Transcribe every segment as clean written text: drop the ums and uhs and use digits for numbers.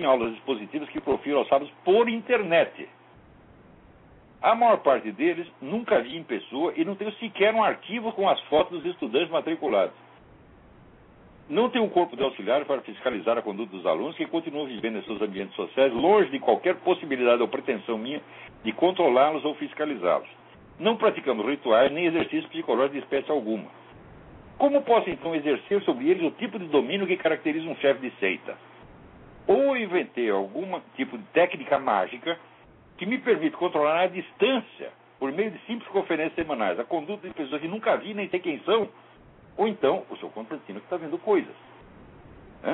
em aulas expositivas que profiro aos sábados por internet. A maior parte deles nunca vi em pessoa e não tenho sequer um arquivo com as fotos dos estudantes matriculados. Não tenho um corpo de auxiliar para fiscalizar a conduta dos alunos que continuam vivendo em seus ambientes sociais, longe de qualquer possibilidade ou pretensão minha de controlá-los ou fiscalizá-los. Não praticamos rituais nem exercícios psicológicos de espécie alguma. Como posso então exercer sobre eles o tipo de domínio que caracteriza um chefe de seita? Ou inventei algum tipo de técnica mágica que me permite controlar à distância, por meio de simples conferências semanais, a conduta de pessoas que nunca vi nem sei quem são, ou então o seu Constantino que está vendo coisas. Né?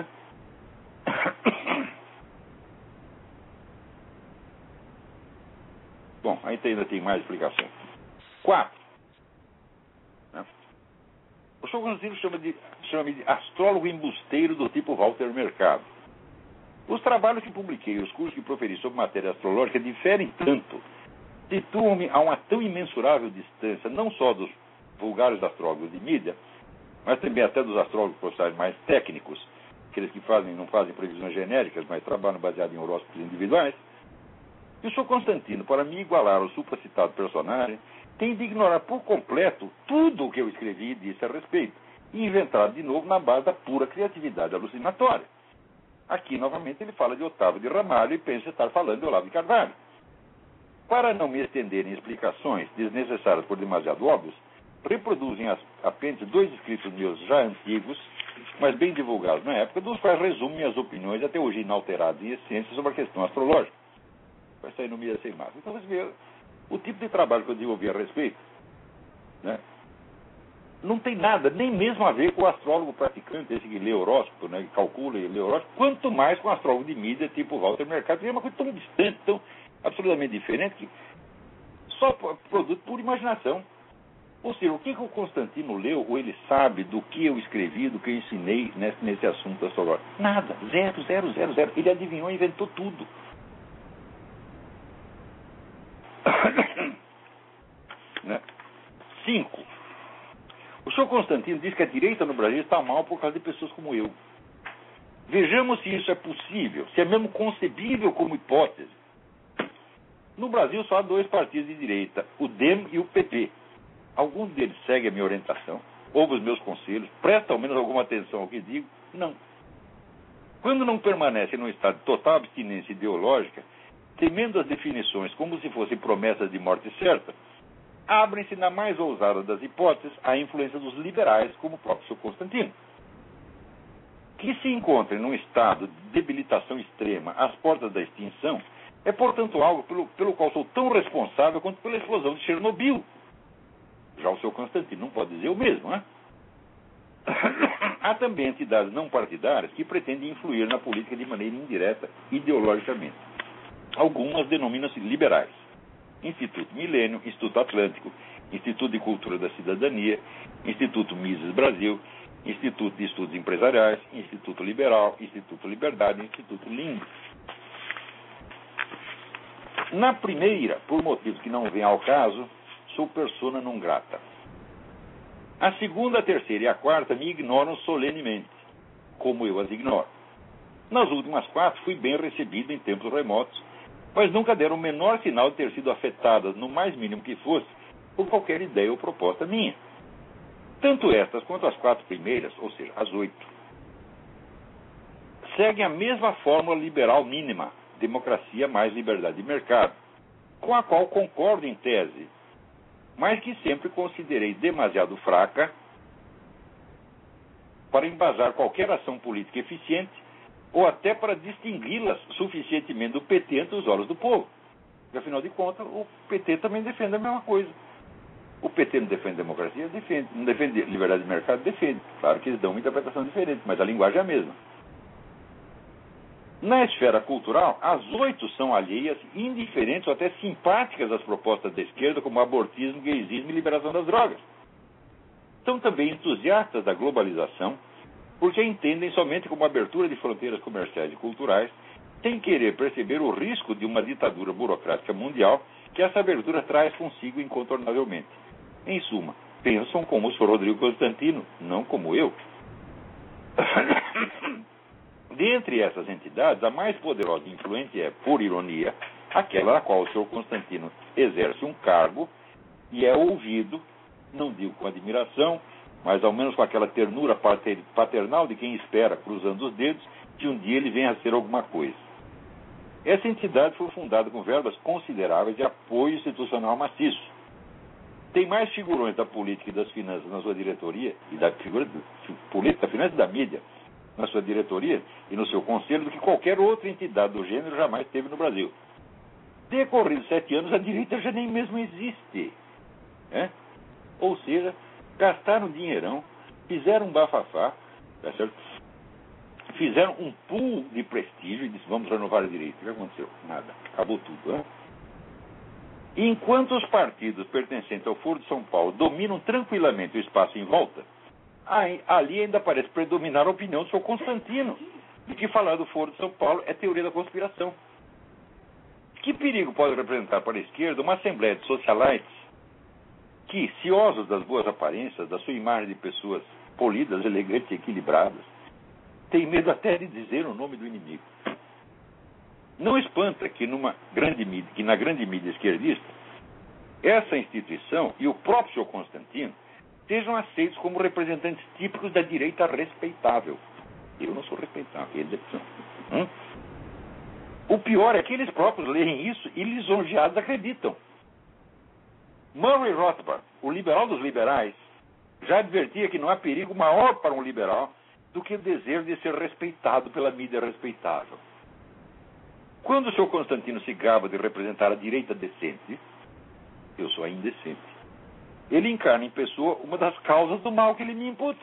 Bom, aí ainda tem mais explicação. 4. Né? O seu Constantino chama-me de astrólogo embusteiro do tipo Walter Mercado. Os trabalhos que publiquei, os cursos que proferi sobre matéria astrológica diferem tanto, situam-me a uma tão imensurável distância, não só dos vulgares astrólogos de mídia, mas também até dos astrólogos profissionais mais técnicos, aqueles que não fazem previsões genéricas, mas trabalham baseado em horóscopos individuais. E o Sr. Constantino, para me igualar ao supracitado personagem, tem de ignorar por completo tudo o que eu escrevi e disse a respeito, e inventar de novo na base da pura criatividade alucinatória. Aqui, novamente, ele fala de Otávio de Ramalho e pensa estar falando de Olavo de Carvalho. Para não me estender em explicações desnecessárias por demasiado óbvios, reproduzem apenas 2 escritos meus já antigos, mas bem divulgados na época, dos quais resumo minhas opiniões até hoje inalteradas em essência sobre a questão astrológica. Vai sair no Mídia Sem Máscara. Então você vê o tipo de trabalho que eu desenvolvi a respeito, né? Não tem nada, nem mesmo a ver com o astrólogo praticante, esse que lê horóscopo, né, que calcula e lê horóscopo, quanto mais com o astrólogo de mídia tipo Walter Mercado, que é uma coisa tão distante, tão absolutamente diferente, que só produto por imaginação. Ou seja, o que o Constantino leu, ou ele sabe do que eu escrevi, do que eu ensinei nesse assunto astrológico? Nada, zero, zero, zero, zero. Ele adivinhou e inventou tudo. 5. O senhor Constantino diz que a direita no Brasil está mal por causa de pessoas como eu. Vejamos se isso é possível, se é mesmo concebível como hipótese. No Brasil só há 2 partidos de direita, o DEM e o PP. Alguns deles seguem a minha orientação, ouvem os meus conselhos, prestam ao menos alguma atenção ao que digo? Não. Quando não permanecem num estado de total abstinência ideológica, temendo as definições como se fossem promessas de morte certa, abrem-se na mais ousada das hipóteses à influência dos liberais, como o próprio Sr. Constantino. Que se encontrem num estado de debilitação extrema às portas da extinção é, portanto, algo pelo qual sou tão responsável quanto pela explosão de Chernobyl. Já o Sr. Constantino não pode dizer o mesmo, né? Há também entidades não partidárias que pretendem influir na política de maneira indireta, ideologicamente. Algumas denominam-se liberais. Instituto Milênio, Instituto Atlântico, Instituto de Cultura da Cidadania, Instituto Mises Brasil, Instituto de Estudos Empresariais, Instituto Liberal, Instituto Liberdade e Instituto Limbo. Na primeira, por motivos que não vêm ao caso, sou persona non grata. A segunda, a terceira e a quarta me ignoram solenemente, como eu as ignoro. Nas últimas 4 fui bem recebido em tempos remotos, mas nunca deram o menor sinal de ter sido afetadas, no mais mínimo que fosse, por qualquer ideia ou proposta minha. Tanto estas quanto as 4 primeiras, ou seja, as 8, seguem a mesma fórmula liberal mínima, democracia mais liberdade de mercado, com a qual concordo em tese, mas que sempre considerei demasiado fraca para embasar qualquer ação política eficiente ou até para distingui-las suficientemente do PT entre os olhos do povo. Porque, afinal de contas, o PT também defende a mesma coisa. O PT não defende democracia? Defende. Não defende liberdade de mercado? Defende. Claro que eles dão uma interpretação diferente, mas a linguagem é a mesma. Na esfera cultural, as 8 são alheias, indiferentes ou até simpáticas às propostas da esquerda, como abortismo, gaysismo e liberação das drogas. São também entusiastas da globalização, porque a entendem somente como abertura de fronteiras comerciais e culturais, sem querer perceber o risco de uma ditadura burocrática mundial que essa abertura traz consigo incontornavelmente. Em suma, pensam como o Sr. Rodrigo Constantino, não como eu. Dentre essas entidades, a mais poderosa e influente é, por ironia, aquela na qual o senhor Constantino exerce um cargo e é ouvido, não digo com admiração, mas ao menos com aquela ternura paternal de quem espera, cruzando os dedos, que um dia ele venha a ser alguma coisa. Essa entidade foi fundada com verbas consideráveis de apoio institucional maciço. Tem mais figurões da política e das finanças na sua diretoria, e da política, da finança e da mídia na sua diretoria e no seu conselho, do que qualquer outra entidade do gênero jamais teve no Brasil. Decorridos 7 anos, a direita já nem mesmo existe. Ou seja, gastaram dinheirão, fizeram um bafafá, tá certo? Fizeram um pool de prestígio e disseram, vamos renovar a direita. O que aconteceu? Nada. Acabou tudo. E enquanto os partidos pertencentes ao Foro de São Paulo dominam tranquilamente o espaço em volta, ali ainda parece predominar a opinião do senhor Constantino, de que falar do Foro de São Paulo é teoria da conspiração. Que perigo pode representar para a esquerda uma assembleia de socialites que, ciosos das boas aparências, da sua imagem de pessoas polidas, elegantes e equilibradas, tem medo até de dizer o nome do inimigo? Não espanta que na grande mídia esquerdista, essa instituição e o próprio senhor Constantino sejam aceitos como representantes típicos da direita respeitável. Eu não sou respeitável, eles são. O pior é que eles próprios leem isso e lisonjeados acreditam. Murray Rothbard, o liberal dos liberais, já advertia que não há perigo maior para um liberal do que o desejo de ser respeitado pela mídia respeitável. Quando o senhor Constantino se gaba de representar a direita decente, eu sou a indecente, ele encarna em pessoa uma das causas do mal que ele me imputa.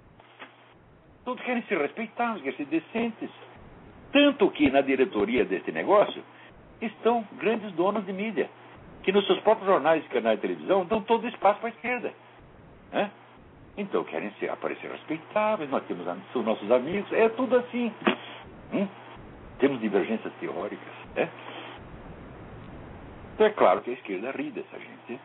Todos querem ser respeitados, querem ser decentes. Tanto que na diretoria deste negócio estão grandes donos de mídia, que nos seus próprios jornais e canais de televisão dão todo o espaço para a esquerda. Então querem aparecer respeitáveis, nós são nossos amigos, é tudo assim. Temos divergências teóricas. Então é claro que a esquerda ri dessa gente.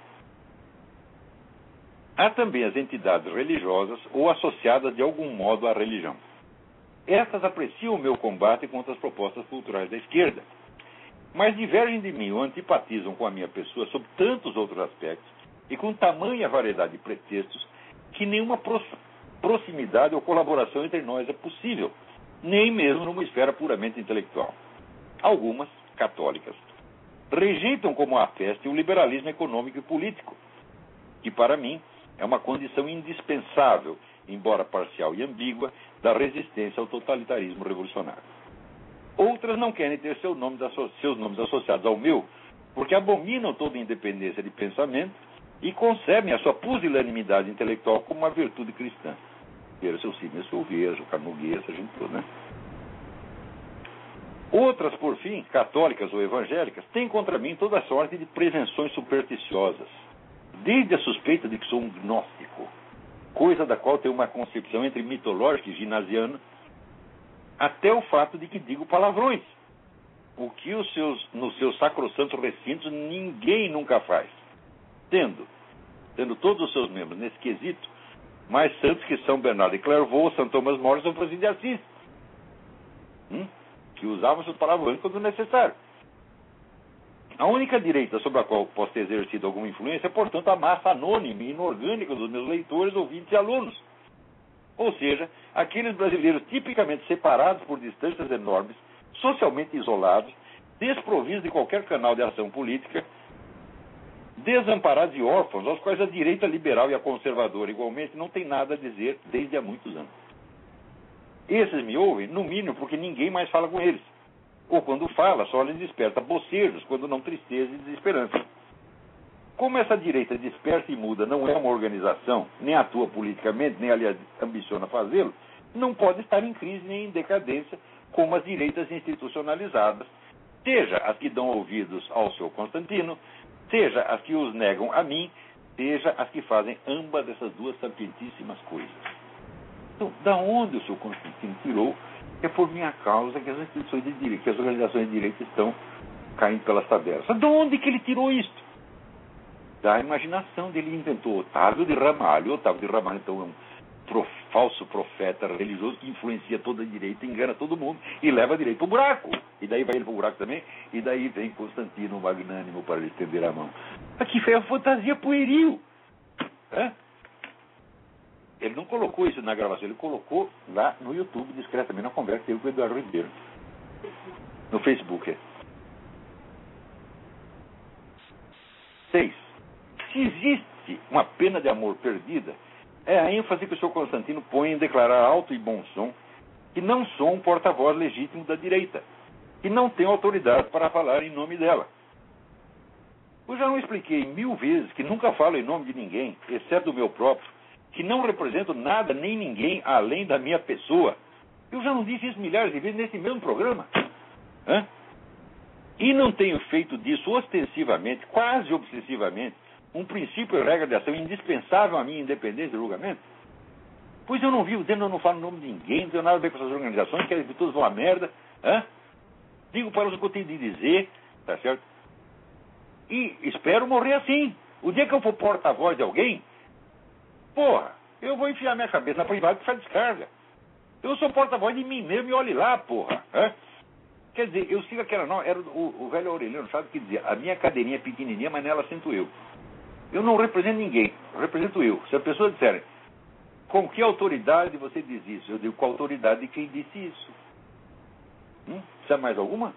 Há também as entidades religiosas ou associadas de algum modo à religião. Estas apreciam o meu combate contra as propostas culturais da esquerda, mas divergem de mim ou antipatizam com a minha pessoa sob tantos outros aspectos e com tamanha variedade de pretextos que nenhuma proximidade ou colaboração entre nós é possível, nem mesmo numa esfera puramente intelectual. Algumas, católicas, rejeitam como a peste o liberalismo econômico e político, que para mim é uma condição indispensável, embora parcial e ambígua, da resistência ao totalitarismo revolucionário. Outras não querem ter seus nomes associados ao meu, porque abominam toda independência de pensamento e concebem a sua pusilanimidade intelectual como uma virtude cristã. Veja seu Sidney Silveira, o Carnegie, essa gente toda, Outras, por fim, católicas ou evangélicas, têm contra mim toda sorte de prevenções supersticiosas, desde a suspeita de que sou um gnóstico, coisa da qual tenho uma concepção entre mitológica e ginasiana, até o fato de que digo palavrões, o que nos seus sacrossantos recintos ninguém nunca faz, tendo todos os seus membros nesse quesito mais santos que São Bernardo de Clairvaux, São Tomás More e São Francisco de Assis, que usavam seus palavrões quando necessário. A única direita sobre a qual posso ter exercido alguma influência é, portanto, a massa anônima e inorgânica dos meus leitores, ouvintes e alunos. Ou seja, aqueles brasileiros tipicamente separados por distâncias enormes, socialmente isolados, desprovidos de qualquer canal de ação política, desamparados e órfãos, aos quais a direita liberal e a conservadora igualmente não tem nada a dizer desde há muitos anos. Esses me ouvem, no mínimo, porque ninguém mais fala com eles. Ou quando fala, só lhes desperta bocejos, quando não tristeza e desesperança. Como essa direita dispersa e muda não é uma organização, nem atua politicamente, nem aliás ambiciona fazê-lo, não pode estar em crise nem em decadência como as direitas institucionalizadas, seja as que dão ouvidos ao seu Constantino, seja as que os negam a mim, seja as que fazem ambas dessas duas sapientíssimas coisas. Então, da onde o seu Constantino tirou que é por minha causa que as instituições de direito, que as organizações de direito estão caindo pelas tabelas? De onde que ele tirou isto? Da imaginação dele. Inventou Otávio de Ramalho. Otávio de Ramalho, então, é um falso profeta religioso que influencia toda a direita, engana todo mundo e leva a direita para o buraco. E daí vai ele para o buraco também, e daí vem Constantino magnânimo para lhe estender a mão. Aqui foi a fantasia pueril. Ele não colocou isso na gravação, ele colocou lá no YouTube, discretamente, na conversa dele com o Eduardo Ribeiro. No Facebook. 6. Se existe uma pena de amor perdida, é a ênfase que o senhor Constantino põe em declarar alto e bom som que não sou um porta-voz legítimo da direita, que não tenho autoridade para falar em nome dela. Eu já não expliquei 1000 vezes que nunca falo em nome de ninguém, exceto do meu próprio, que não represento nada nem ninguém além da minha pessoa. Eu já não disse isso milhares de vezes nesse mesmo programa. E não tenho feito disso ostensivamente, quase obsessivamente, um princípio e regra de ação indispensável à minha independência de julgamento. Pois eu não vivo dizendo, eu não falo em nome de ninguém, não tenho nada a ver com essas organizações, querem que todos vão à merda. Digo para elas o que eu tenho de dizer, tá certo? E espero morrer assim. O dia que eu for porta-voz de alguém, porra, eu vou enfiar minha cabeça na privada e fazer descarga. Eu sou porta-voz de mim mesmo e olhe lá, porra. Quer dizer, eu sigo aquela... Não, era o velho Aureliano, sabe o que dizia? A minha cadeirinha é pequenininha, mas nela sento eu. Eu não represento ninguém, eu represento eu. Se a pessoa disser, com que autoridade você diz isso? Eu digo, com a autoridade de quem disse isso. Precisa mais alguma?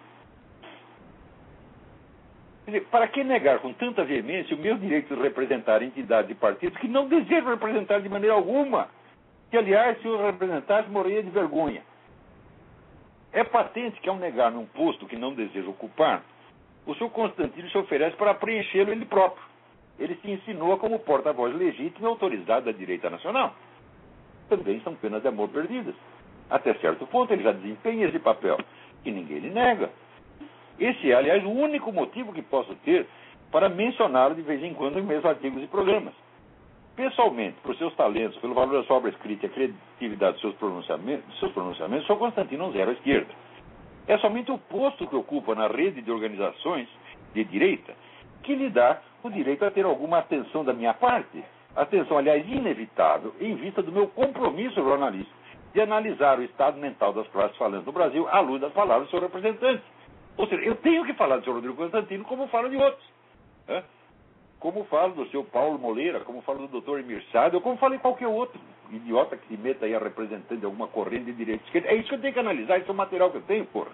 Quer dizer, para que negar com tanta veemência o meu direito de representar entidades e partidos que não desejo representar de maneira alguma? Que, aliás, se eu representasse, morreria de vergonha. É patente que, ao negar-me um posto que não desejo ocupar, o senhor Constantino se oferece para preenchê-lo ele próprio. Ele se insinua como porta-voz legítimo e autorizado da direita nacional. Também são penas de amor perdidas. Até certo ponto ele já desempenha esse papel, que ninguém lhe nega. Esse é, aliás, o único motivo que posso ter para mencioná-lo de vez em quando em meus artigos e programas. Pessoalmente, por seus talentos, pelo valor da sua obra escrita e a criatividade dos seus pronunciamentos, o senhor Constantino é um zero à esquerda. É somente o posto que ocupa na rede de organizações de direita que lhe dá o direito a ter alguma atenção da minha parte. Atenção, aliás, inevitável, em vista do meu compromisso jornalístico de analisar o estado mental das classes falantes no Brasil à luz das palavras do seu representante. Ou seja, eu tenho que falar do senhor Rodrigo Constantino como falo de outros. Como falo do seu Paulo Moleira, como falo do Dr. Emir Saad, ou como falo de qualquer outro idiota que se meta aí a representante de alguma corrente de direita e esquerda. É isso que eu tenho que analisar, esse é o material que eu tenho, porra.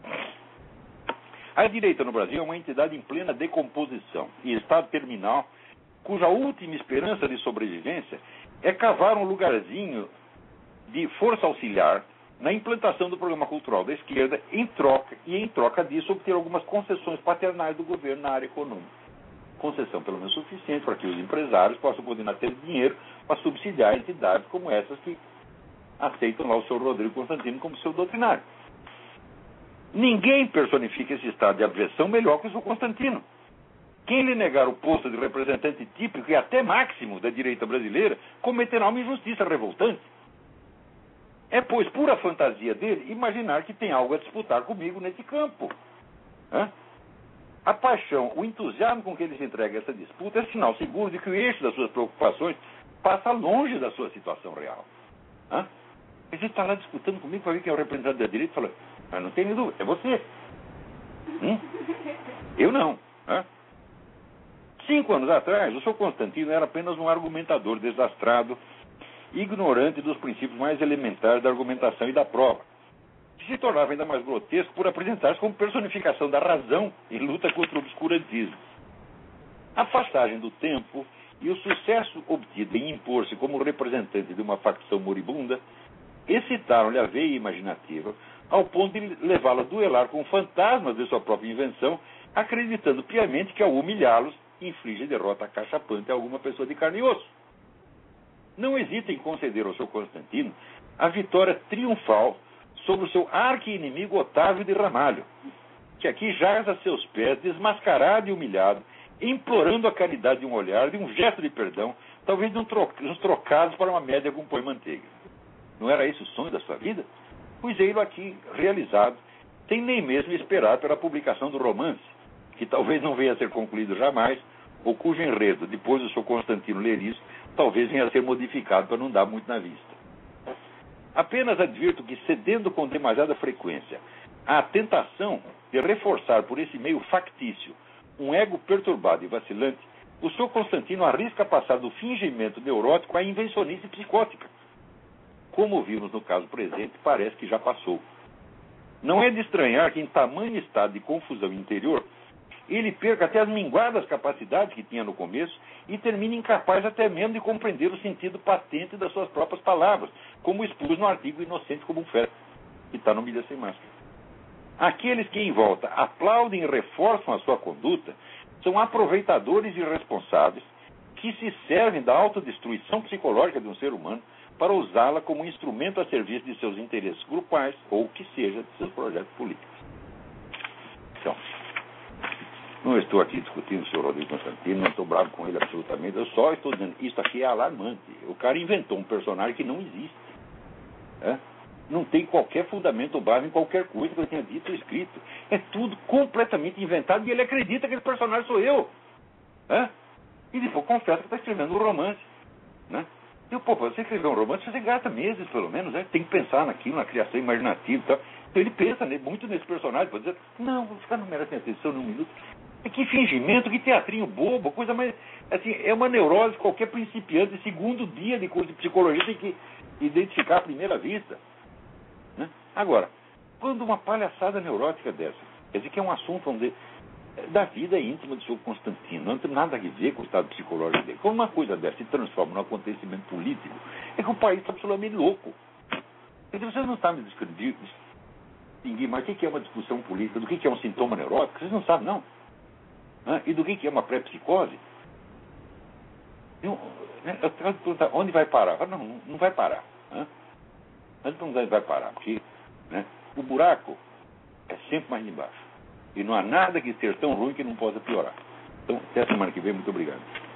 A direita no Brasil é uma entidade em plena decomposição e estado terminal, cuja última esperança de sobrevivência é cavar um lugarzinho de força auxiliar na implantação do programa cultural da esquerda em troca disso obter algumas concessões paternais do governo na área econômica. Concessão pelo menos suficiente para que os empresários possam continuar a ter dinheiro para subsidiar entidades como essas que aceitam lá o senhor Rodrigo Constantino como seu doutrinário. Ninguém personifica esse estado de abjeção melhor que o senhor Constantino. Quem lhe negar o posto de representante típico e até máximo da direita brasileira cometerá uma injustiça revoltante. É, pois, pura fantasia dele imaginar que tem algo a disputar comigo nesse campo. A paixão, o entusiasmo com que ele se entrega a essa disputa é sinal seguro de que o eixo das suas preocupações passa longe da sua situação real. A gente está lá disputando comigo para ver quem é o representante da direita e fala, mas não tem dúvida, é você. Eu não. 5 anos atrás, o senhor Constantino era apenas um argumentador desastrado, ignorante dos princípios mais elementares da argumentação e da prova, que se tornava ainda mais grotesco por apresentar-se como personificação da razão em luta contra o obscurantismo. A passagem do tempo e o sucesso obtido em impor-se como representante de uma facção moribunda excitaram-lhe a veia imaginativa ao ponto de levá-lo a duelar com fantasmas de sua própria invenção, acreditando piamente que ao humilhá-los inflige derrota cachapante a alguma pessoa de carne e osso. Não hesita em conceder ao seu Constantino a vitória triunfal sobre o seu arqui-inimigo Otávio de Ramalho, que aqui jaz a seus pés, desmascarado e humilhado, implorando a caridade de um olhar, de um gesto de perdão, talvez de uns trocados para uma média com pão e manteiga. Não era esse o sonho da sua vida? Pois ei-lo aqui realizado, sem nem mesmo esperar pela publicação do romance, que talvez não venha a ser concluído jamais, ou cujo enredo, depois do seu Constantino ler isso, talvez venha a ser modificado para não dar muito na vista. Apenas advirto que, cedendo com demasiada frequência à tentação de reforçar por esse meio factício um ego perturbado e vacilante, o Sr. Constantino arrisca passar do fingimento neurótico à invencionice psicótica. Como vimos no caso presente, parece que já passou. Não é de estranhar que, em tamanho estado de confusão interior, ele perca até as minguadas capacidades que tinha no começo e termine incapaz até mesmo de compreender o sentido patente das suas próprias palavras, como expus no artigo Inocente como um Feto, que está no Mídia Sem Máscara. Aqueles que em volta aplaudem e reforçam a sua conduta são aproveitadores irresponsáveis que se servem da autodestruição psicológica de um ser humano para usá-la como instrumento a serviço de seus interesses grupais ou que seja de seus projetos políticos. Então, não estou aqui discutindo o senhor Rodrigo Constantino, não estou bravo com ele absolutamente, eu só estou dizendo que isso aqui é alarmante. O cara inventou um personagem que não existe. Não tem qualquer fundamento ou base em qualquer coisa que eu tenha dito ou escrito. É tudo completamente inventado e ele acredita que esse personagem sou eu. E depois confessa que está escrevendo um romance. Você escreveu um romance, você gasta meses, pelo menos, tem que pensar naquilo, na criação imaginativa e tal. Então ele pensa muito nesse personagem, pode dizer, não, os caras não merecem atenção num minuto. Que fingimento, que teatrinho bobo, coisa mais... Assim, é uma neurose, qualquer principiante, segundo dia de curso de psicologia tem que identificar à primeira vista. Agora, quando uma palhaçada neurótica dessa, quer dizer que é um assunto onde, da vida íntima do Sr. Constantino, não tem nada a ver com o estado psicológico dele. Quando uma coisa dessa se transforma num acontecimento político, é que o país está absolutamente louco. Então, vocês não sabem distinguir mais o que é uma discussão política, do que é um sintoma neurótico, vocês não sabem, não. E do que é uma pré-psicose. Eu tenho que perguntar, onde vai parar? Não vai parar. Mas não vai parar, porque o buraco é sempre mais embaixo. E não há nada que esteja tão ruim que não possa piorar. Então, até a semana que vem, muito obrigado.